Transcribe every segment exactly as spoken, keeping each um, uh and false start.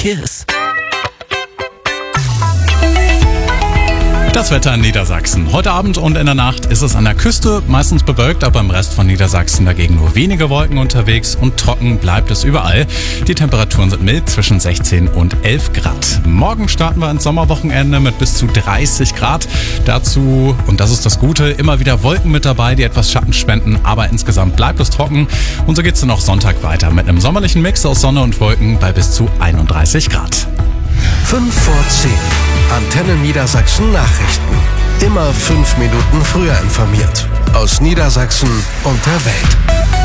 Kiss. Das Wetter in Niedersachsen. Heute Abend und in der Nacht ist es an der Küste meistens bewölkt, aber im Rest von Niedersachsen dagegen nur wenige Wolken unterwegs und trocken bleibt es überall. Die Temperaturen sind mild zwischen sechzehn und elf Grad. Morgen starten wir ins Sommerwochenende mit bis zu dreißig Grad. Dazu, und das ist das Gute, immer wieder Wolken mit dabei, die etwas Schatten spenden, aber insgesamt bleibt es trocken. Und so geht's dann auch Sonntag weiter mit einem sommerlichen Mix aus Sonne und Wolken bei bis zu einunddreißig Grad. fünf vor zehn. Antenne Niedersachsen Nachrichten. Immer fünf Minuten früher informiert. Aus Niedersachsen und der Welt.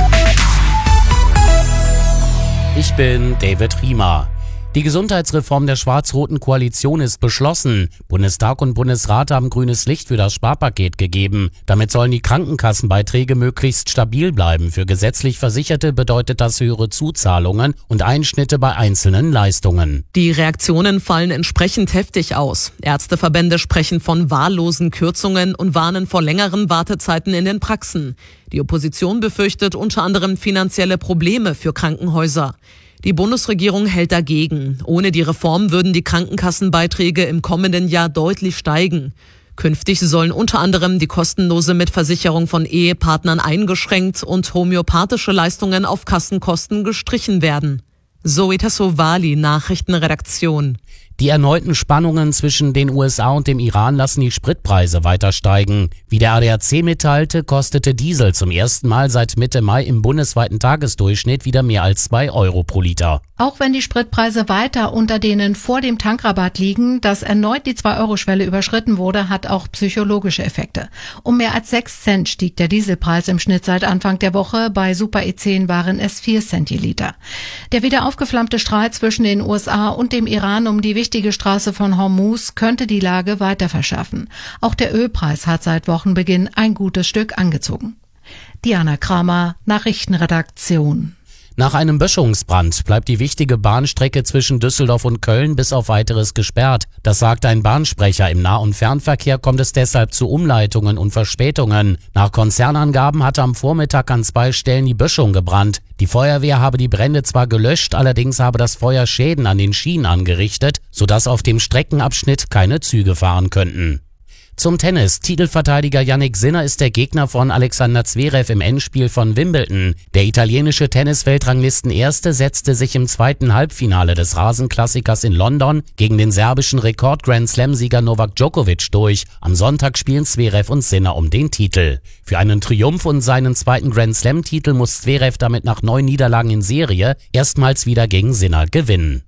Ich bin David Riemer. Die Gesundheitsreform der schwarz-roten Koalition ist beschlossen. Bundestag und Bundesrat haben grünes Licht für das Sparpaket gegeben. Damit sollen die Krankenkassenbeiträge möglichst stabil bleiben. Für gesetzlich Versicherte bedeutet das höhere Zuzahlungen und Einschnitte bei einzelnen Leistungen. Die Reaktionen fallen entsprechend heftig aus. Ärzteverbände sprechen von wahllosen Kürzungen und warnen vor längeren Wartezeiten in den Praxen. Die Opposition befürchtet unter anderem finanzielle Probleme für Krankenhäuser. Die Bundesregierung hält dagegen. Ohne die Reform würden die Krankenkassenbeiträge im kommenden Jahr deutlich steigen. Künftig sollen unter anderem die kostenlose Mitversicherung von Ehepartnern eingeschränkt und homöopathische Leistungen auf Kassenkosten gestrichen werden. Zoe Tassovali, Nachrichtenredaktion. Die erneuten Spannungen zwischen den U S A und dem Iran lassen die Spritpreise weiter steigen. Wie der A D A C mitteilte, kostete Diesel zum ersten Mal seit Mitte Mai im bundesweiten Tagesdurchschnitt wieder mehr als zwei Euro pro Liter. Auch wenn die Spritpreise weiter unter denen vor dem Tankrabatt liegen, dass erneut die zwei Euro Schwelle überschritten wurde, hat auch psychologische Effekte. Um mehr als sechs Cent stieg der Dieselpreis im Schnitt seit Anfang der Woche. Bei Super E zehn waren es vier Cent je Liter. Der wieder aufgeflammte Streit zwischen den U S A und dem Iran um die wichtige Straße von Hormuz könnte die Lage weiter verschärfen. Auch der Ölpreis hat seit Wochenbeginn ein gutes Stück angezogen. Diana Kramer, Nachrichtenredaktion. Nach einem Böschungsbrand bleibt die wichtige Bahnstrecke zwischen Düsseldorf und Köln bis auf Weiteres gesperrt. Das sagt ein Bahnsprecher. Im Nah- und Fernverkehr kommt es deshalb zu Umleitungen und Verspätungen. Nach Konzernangaben hatte am Vormittag an zwei Stellen die Böschung gebrannt. Die Feuerwehr habe die Brände zwar gelöscht, allerdings habe das Feuer Schäden an den Schienen angerichtet, sodass auf dem Streckenabschnitt keine Züge fahren könnten. Zum Tennis. Titelverteidiger Jannik Sinner ist der Gegner von Alexander Zverev im Endspiel von Wimbledon. Der italienische Tennis-Weltranglisten-Erste setzte sich im zweiten Halbfinale des Rasenklassikers in London gegen den serbischen Rekord-Grand-Slam-Sieger Novak Djokovic durch. Am Sonntag spielen Zverev und Sinner um den Titel. Für einen Triumph und seinen zweiten Grand-Slam-Titel muss Zverev damit nach neun Niederlagen in Serie erstmals wieder gegen Sinner gewinnen.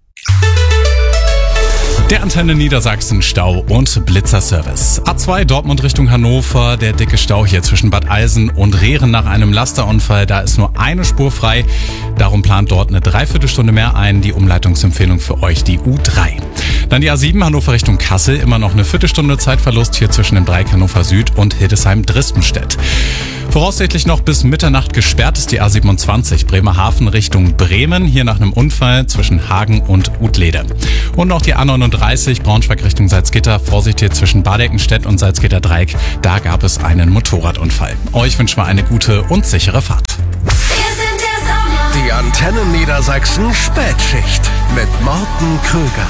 Der Antenne Niedersachsen Stau- und Blitzerservice. A zwei Dortmund Richtung Hannover, der dicke Stau hier zwischen Bad Eilsen und Rehren nach einem Lasterunfall. Da ist nur eine Spur frei. Darum plant dort eine Dreiviertelstunde mehr ein. Die Umleitungsempfehlung für euch die U drei. Dann die A sieben Hannover Richtung Kassel. Immer noch eine Viertelstunde Zeitverlust hier zwischen dem Dreieck Hannover Süd und Hildesheim-Dristenstedt. Voraussichtlich noch bis Mitternacht gesperrt ist die A siebenundzwanzig Bremerhaven Richtung Bremen. Hier nach einem Unfall zwischen Hagen und Utlede. Und noch die A neununddreißig Braunschweig Richtung Salzgitter. Vorsicht hier zwischen Badeckenstedt und Salzgitter Dreieck. Da gab es einen Motorradunfall. Euch wünschen wir eine gute und sichere Fahrt. Die Antenne Niedersachsen Spätschicht mit Morten Krüger.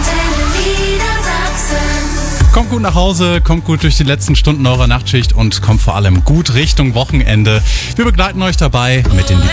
Kommt gut nach Hause, kommt gut durch die letzten Stunden eurer Nachtschicht und kommt vor allem gut Richtung Wochenende. Wir begleiten euch dabei mit den